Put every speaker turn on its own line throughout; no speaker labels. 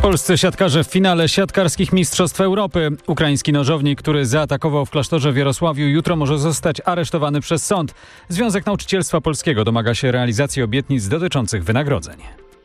Polscy siatkarze w finale siatkarskich Mistrzostw Europy. Ukraiński nożownik, który zaatakował w klasztorze w Jarosławiu, jutro może zostać aresztowany przez sąd. Związek Nauczycielstwa Polskiego domaga się realizacji obietnic dotyczących wynagrodzeń.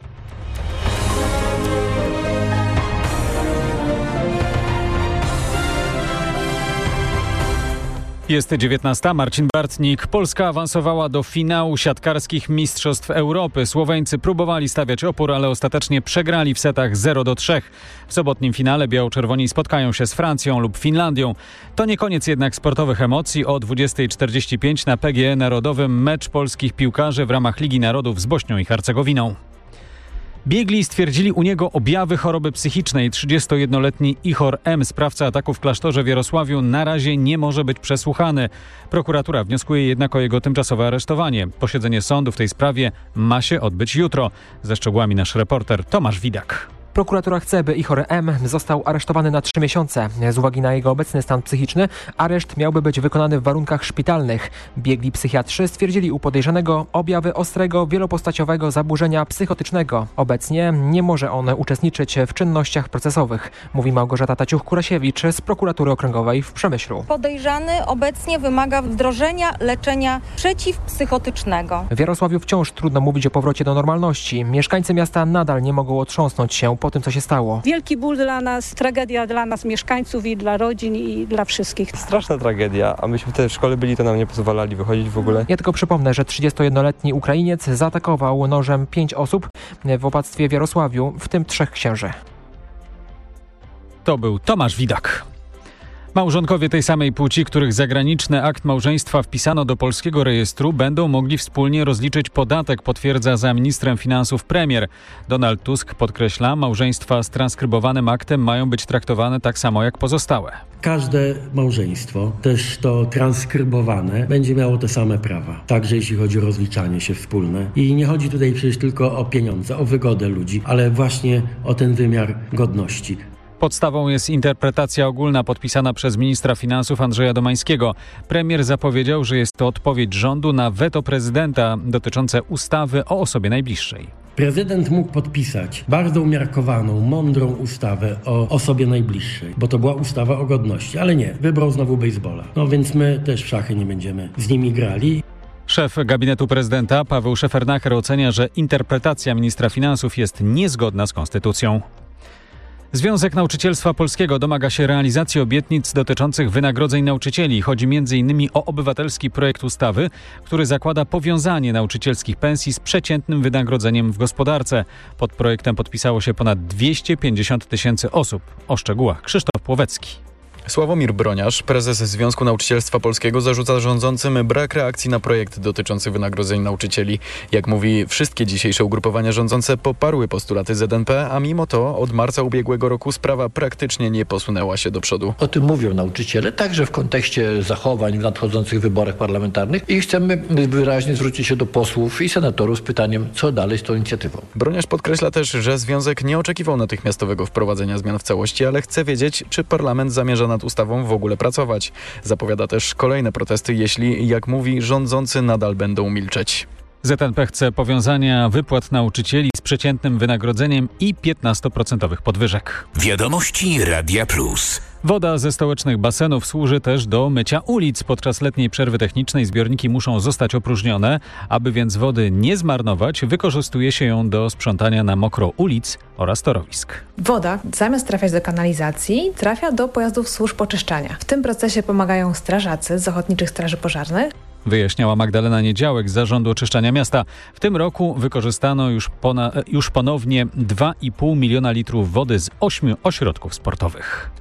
Jest 19. Marcin Bartnik. Polska awansowała do finału siatkarskich Mistrzostw Europy. Słoweńcy próbowali stawiać opór, ale ostatecznie przegrali w setach 0-3. W sobotnim finale biało-czerwoni spotkają się z Francją lub Finlandią. To nie koniec jednak sportowych emocji. O 20:45 na PGE Narodowym mecz polskich piłkarzy w ramach Ligi Narodów z Bośnią i Hercegowiną. Biegli stwierdzili u niego objawy choroby psychicznej. 31-letni Ihor M., sprawca ataku w klasztorze w Jarosławiu, na razie nie może być przesłuchany. Prokuratura wnioskuje jednak o jego tymczasowe aresztowanie. Posiedzenie sądu w tej sprawie ma się odbyć jutro. Ze szczegółami nasz reporter Tomasz Widak.
Prokuratura chce, by Ihor M. został aresztowany na 3 miesiące. Z uwagi na jego obecny stan psychiczny, areszt miałby być wykonany w warunkach szpitalnych. Biegli psychiatrzy stwierdzili u podejrzanego objawy ostrego, wielopostaciowego zaburzenia psychotycznego. Obecnie nie może on uczestniczyć w czynnościach procesowych, mówi Małgorzata Taciuch-Kurasiewicz z Prokuratury Okręgowej w Przemyślu.
Podejrzany obecnie wymaga wdrożenia leczenia przeciwpsychotycznego.
W Jarosławiu wciąż trudno mówić o powrocie do normalności. Mieszkańcy miasta nadal nie mogą otrząsnąć się po tym, co się stało.
Wielki ból dla nas, tragedia dla nas mieszkańców i dla rodzin i dla wszystkich.
Straszna tragedia, a myśmy wtedy w szkole byli, to nam nie pozwalali wychodzić w ogóle.
Ja tylko przypomnę, że 31-letni Ukrainiec zaatakował nożem 5 osób w opactwie w Jarosławiu, w tym 3 księży.
To był Tomasz Widak. Małżonkowie tej samej płci, których zagraniczny akt małżeństwa wpisano do polskiego rejestru, będą mogli wspólnie rozliczyć podatek, potwierdza za ministrem finansów premier. Donald Tusk podkreśla, małżeństwa z transkrybowanym aktem mają być traktowane tak samo jak pozostałe.
Każde małżeństwo, też to transkrybowane, będzie miało te same prawa. Także jeśli chodzi o rozliczanie się wspólne. I nie chodzi tutaj przecież tylko o pieniądze, o wygodę ludzi, ale właśnie o ten wymiar godności.
Podstawą jest interpretacja ogólna podpisana przez ministra finansów Andrzeja Domańskiego. Premier zapowiedział, że jest to odpowiedź rządu na weto prezydenta dotyczące ustawy o osobie najbliższej.
Prezydent mógł podpisać bardzo umiarkowaną, mądrą ustawę o osobie najbliższej, bo to była ustawa o godności, ale nie, wybrał znowu baseballa. No więc my też w szachy nie będziemy z nimi grali.
Szef gabinetu prezydenta Paweł Szefernacher ocenia, że interpretacja ministra finansów jest niezgodna z konstytucją. Związek Nauczycielstwa Polskiego domaga się realizacji obietnic dotyczących wynagrodzeń nauczycieli. Chodzi m.in. o obywatelski projekt ustawy, który zakłada powiązanie nauczycielskich pensji z przeciętnym wynagrodzeniem w gospodarce. Pod projektem podpisało się ponad 250 000 osób. O szczegółach Krzysztof Płowecki.
Sławomir Broniarz, prezes Związku Nauczycielstwa Polskiego, zarzuca rządzącym brak reakcji na projekt dotyczący wynagrodzeń nauczycieli. Jak mówi, wszystkie dzisiejsze ugrupowania rządzące poparły postulaty ZNP, a mimo to od marca ubiegłego roku sprawa praktycznie nie posunęła się do przodu.
O tym mówią nauczyciele, także w kontekście zachowań w nadchodzących wyborach parlamentarnych i chcemy wyraźnie zwrócić się do posłów i senatorów z pytaniem, co dalej z tą inicjatywą.
Broniarz podkreśla też, że związek nie oczekiwał natychmiastowego wprowadzenia zmian w całości, ale chce wiedzieć, czy parlament zamierza nad ustawą w ogóle pracować. Zapowiada też kolejne protesty, jeśli, jak mówi, rządzący nadal będą milczeć.
ZNP chce powiązania wypłat nauczycieli z przeciętnym wynagrodzeniem i 15% podwyżek.
Wiadomości Radia Plus.
Woda ze stołecznych basenów służy też do mycia ulic. Podczas letniej przerwy technicznej zbiorniki muszą zostać opróżnione. Aby więc wody nie zmarnować, wykorzystuje się ją do sprzątania na mokro ulic oraz torowisk.
Woda, zamiast trafiać do kanalizacji, trafia do pojazdów służb oczyszczania. W tym procesie pomagają strażacy z Ochotniczych Straży Pożarnych.
Wyjaśniała Magdalena Niedziałek z Zarządu Oczyszczania Miasta. W tym roku wykorzystano już ponownie 2,5 miliona litrów wody z 8 ośrodków sportowych.